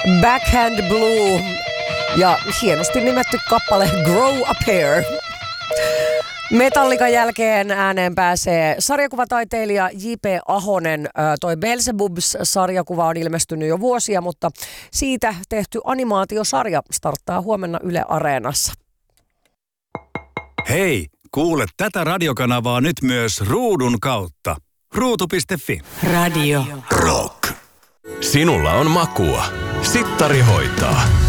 Backhand Blue ja hienosti nimetty kappale Grow a Pair. Metallikan jälkeen ääneen pääsee sarjakuvataiteilija J.P. Ahonen. Toi Beelzebubs-sarjakuva on ilmestynyt jo vuosia, mutta siitä tehty animaatiosarja starttaa huomenna Yle Areenassa. Hei, kuule tätä radiokanavaa nyt myös ruudun kautta. Ruutu.fi. Radio Rock. Sinulla on makua. Sittari hoitaa.